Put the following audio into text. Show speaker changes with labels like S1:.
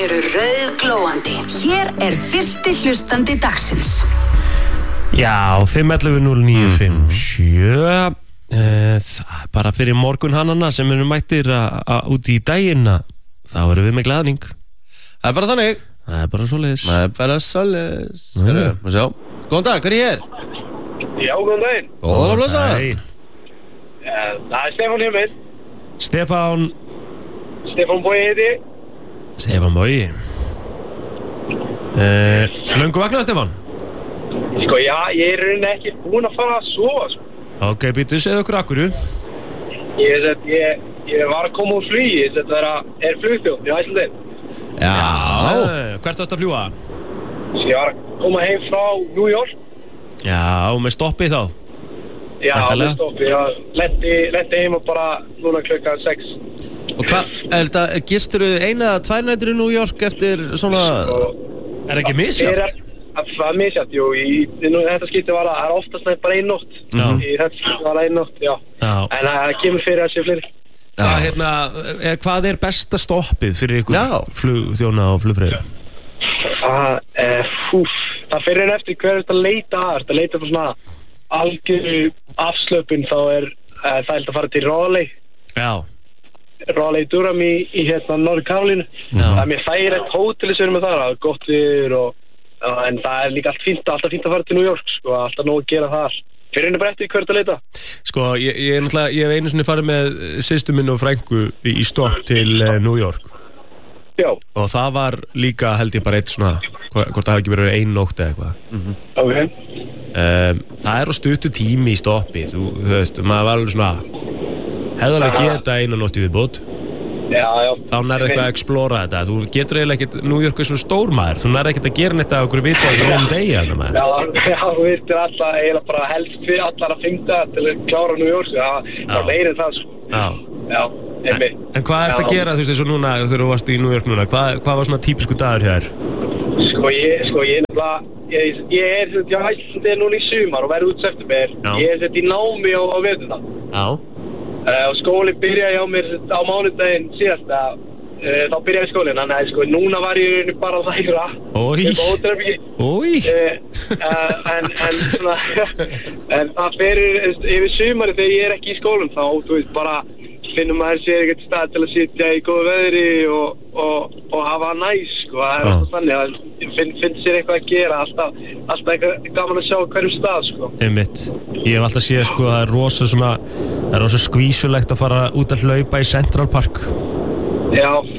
S1: eru rauðglóandi. Hér fyrsti hlustandi dagsins.
S2: Já, 511-0957 bara fyrir morgunhannana sem eru mættir út í daginn þá erum við með glaðning.
S3: Það bara þannig.
S2: Það bara svoleiðis.
S3: Bara svoleiðis. Má sjá. Góðan dag, hver hér?
S4: Já, góðan daginn.
S3: Góðan að blessa.
S4: Það Stefán hér minn. Stefán Bogi heiti.
S2: Stefán Bogi. Löngu vaknað, Stefán?
S4: Sko, já, ég rauninni ekki búinn að fara að sofa, sko.
S2: Ok, býttu, segðu okkur akkurju.
S4: Ég var að koma úr flugi, þetta flugþjóð í Iceland.
S3: Já.
S2: Hvert varst að fljúga?
S4: Ég var að koma heim frá New York.
S2: Já, með stoppi þá?
S4: Já, með stoppi, já. Lendi heim og bara núna klukkan 6.
S3: Og gistur þú eina eða tvær nætur í New York eftir svona...
S2: Er ekki misjátt?
S4: Það er misjátt, jú. Þetta skipti var það oftast bara ein nótt. Í þetta skipti var það ein nótt, já. En það kemur fyrir að sé fleiri.
S2: Hvað besta stoppið fyrir ykkur flugþjóna og flugfreyja?
S4: Það fyrir en eftir hver þetta leita að. Þetta leita fyrir svona algjöru afslöpun, þá það að fara til Raleigh. Já. Raleigh Durham í Norður Karolínu. Það mér færi eitt hóteli sem með það, gott viður en það líka alltaf fínt að fara til New York, sko, alltaf nóg að gera þar. Fyrir henni bara eftir hvert að leita? Sko,
S2: ég hef einu sinni farið með systur minn og frængu í stopp til New York.
S4: Já.
S2: Og það var líka, held ég, bara eitt svona, hvort það hafi ekki verið ein nótt eða eitthvað.
S4: Ok.
S2: Það á stuttu tími í stoppi, þú veist, maður var alveg svona, hefði alveg geta eina nótt í viðbót.
S4: Já.
S2: Þá nærði eitthvað að explora þetta. Þú getur eiginlega ekkert, New York svo stór maður, þú nærði ekkert að gera neitt að okkur vita á degi þarna maður.
S4: Já, þú virtir alltaf eiginlega bara helst fyrir allar að fynda til að klára New York, það var meirinn það, sko. Já, einmitt. En hvað að gera, þú veist, eins og núna, þegar þú varst í New York núna, hvað var svona típisku dagur hér? Ég er núna í sumar og verður út september. Ég í námi á veturna.
S2: Já.
S4: Og skólinn byrjaði hjá mér á mánudaginn síðast þá byrjaði skólinn, þannig að núna var ég bara að þægra en það fyrir yfir sumari þegar ég ekki í skólum þá, þú veist, bara finnum maður sér ekkert stað til að sitja í góðu veðri og hafa næs, sko, það alltaf þannig að finn sér eitthvað að gera, alltaf eitthvað gaman að sjá hverjum stað, sko.
S2: Einmitt. Ég hef alltaf séð, sko, það er rosa skvísulegt að fara út að hlaupa í Central Park.
S4: Já.